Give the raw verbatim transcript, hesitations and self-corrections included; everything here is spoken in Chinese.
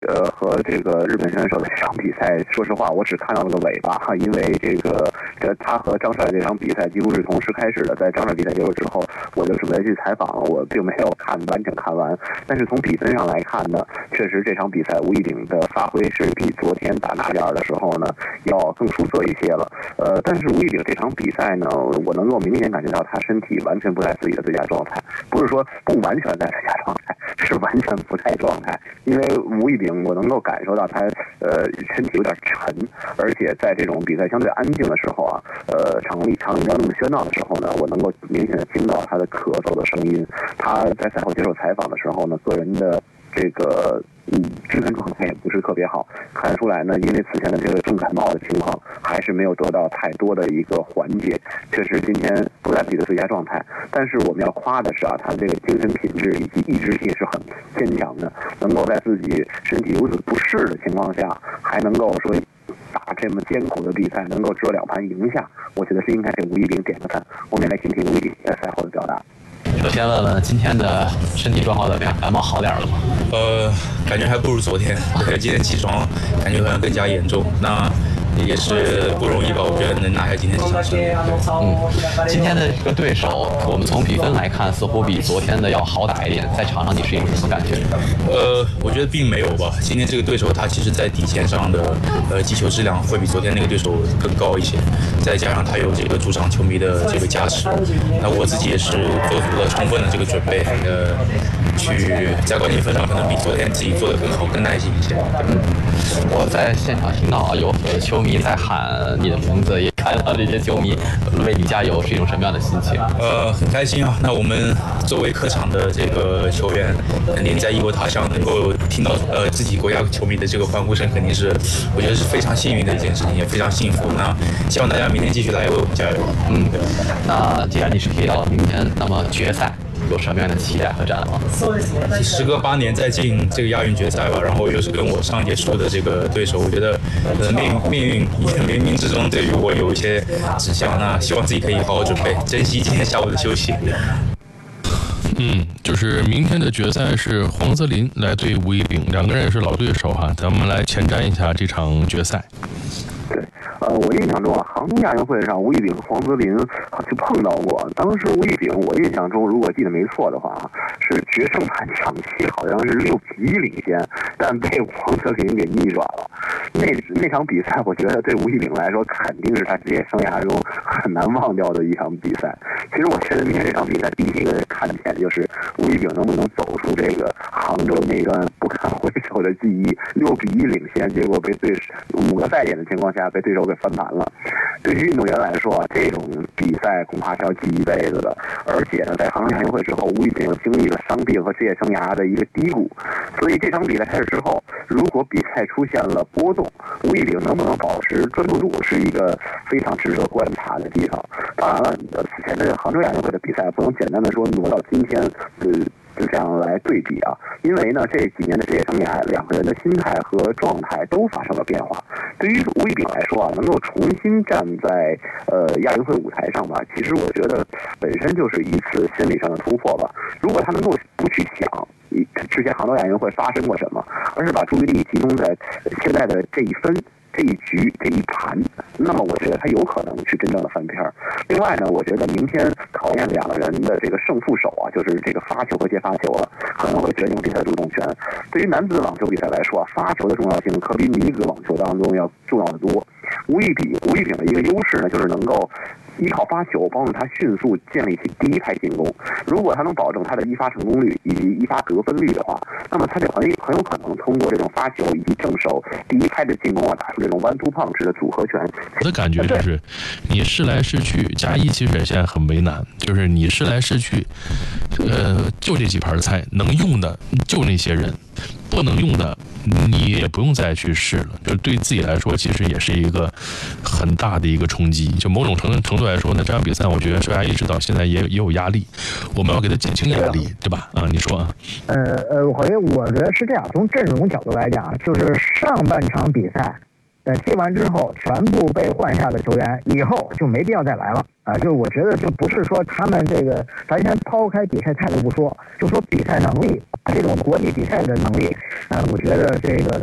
呃和这个日本选手的这场比赛，说实话我只看到了个尾巴，因为这个这他和张帅这场比赛几乎是同时开始的，在张帅比赛结束之后，我就准备去采访了，我并没有看完整看完，但是从比分上来看呢，确实这场比赛吴亦丙的发挥是比昨天打纳加尔的时候呢要更出色一些了。呃，但是吴亦丙这场比赛呢，我能够明显感觉到他身体完全不在自己的最佳状态，不是说不完全在最佳状态，是完全不在状态。因为吴亦丙，我能够感受到他呃身体有点沉，而且在这种比赛相对安静的时候啊，呃场里场里不要那么喧闹的时候呢，我能够明显的听到他的咳嗽的声音。他在赛后接受采访的时候呢，个人的这个嗯精神状态也不是特别好，看出来呢，因为此前的这个重感冒的情况，还是没有得到太多的一个缓解。确实今天不在自己的最佳状态，但是我们要夸的是啊，他这个精神品质以及意志力是很坚强的，能够在自己身体如此不适的情况下，还能够说打这么艰苦的比赛，能够折两盘赢下，我觉得是应该给吴亦丙点个赞。我们也来听听吴亦丙在赛后的表达。 首先问问今天的身体状况怎么样？感冒好点了吗？ 呃，感觉还不如昨天。对，今天起床感觉好像更加严重。那也是不容易吧？我觉得能拿下今天这场胜利。 嗯，今天的这个对手，我们从比分来看，似乎比昨天的要好打一点。在场上你是一种什么感觉？ 呃，我觉得并没有吧。今天这个对手他其实在底线上的呃击球质量会比昨天那个对手更高一些，再加上他有这个主场球迷的这个加持，那我自己也是做足了充分的这个准备，呃，去在关键分上可能比昨天自己做得更好、更耐心一些。 嗯，我在现场听到有球迷在喊你的名字，也看到这些球迷为你加油，是一种什么样的心情？ 呃，很开心啊。那我们作为客场的这个球员，肯定在异国他乡能够听到呃自己国家球迷的这个欢呼声，肯定是我觉得是非常幸运的一件事情，也非常幸福。那希望大家明天继续来为我们加油。 嗯，那既然你是提到明天，那么决赛有什么样的期待和展望？ 时隔八年再进这个亚运决赛吧，然后又是跟我上一届输的这个对手，我觉得呃命命运冥冥之中对于我有一些指向。那希望自己可以好好准备，珍惜今天下午的休息。 嗯，就是明天的决赛是黄泽林来对吴亦丙，两个人也是老对手哈，咱们来前瞻一下这场决赛。 对，呃，我印象中啊，杭州亚运会上吴亦丙和黄泽林就碰到过。当时吴亦丙，我印象中如果记得没错的话，是决胜盘抢七，好像是六比一领先，但被黄泽林给逆转了。那那场比赛，我觉得对吴亦丙来说，肯定是他职业生涯中很难忘掉的一场比赛。其实我觉得明天这场比赛第一个看点就是吴亦丙能不能走出这个杭州那段不堪回首的记忆，六比一领先，结果被对手五个赛点的情况下被对手给翻盘了。对于运动员来说啊，这种比赛恐怕是要记一辈子的。而且呢，在杭州亚运会之后，吴亦丙又经历了伤病和职业生涯的一个低谷，所以这场比赛开始之后，如果比赛出现了波动，吴亦丙能不能保持专注度是一个非常值得观察的地方。当然了，此前的杭州亚运会的比赛不能简单的说挪到今天，呃。就这样来对比啊，因为呢这几年的职业生涯，两个人的心态和状态都发生了变化。对于吴亦丙来说啊，能够重新站在呃亚运会舞台上吧，其实我觉得本身就是一次心理上的突破吧。如果他能够不去想之前杭州亚运会发生过什么，而是把注意力集中在现在的这一分。这一局这一盘，那么我觉得他有可能去真正的翻篇。另外呢，我觉得明天考验两个人的这个胜负手啊，就是这个发球和接发球了，可能会决定比赛主动权。对于男子网球比赛来说啊，发球的重要性可比女子网球当中要重要的多。吴亦丙吴亦丙的一个优势呢，就是能够依靠发球帮助他迅速建立起第一拍进攻。如果他能保证他的一发成功率以及一发得分率的话，那么他就很很有可能通过这种发球以及正手第一拍的进攻啊，打出这种 one two punch 的组合拳。 我的感觉就是，你试来试去，加一其实现在很为难，就是你试来试去，呃，就这几盘菜能用的就那些人，不能用的你也不用再去试了，就对自己来说其实也是一个很大的一个冲击。就某种程度程度来说呢，这场比赛我觉得首牙一直到现在也也有压力，我们要给他减轻压力，对吧？啊，你说啊？ 呃呃，我觉得我觉得是这样，从阵容角度来讲，就是上半场比赛，呃，踢完之后全部被换下的球员，以后就没必要再来了啊、呃。就我觉得就不是说他们这个，咱先抛开比赛态度不说，就说比赛能力，这种国际比赛的能力，呃，我觉得这个。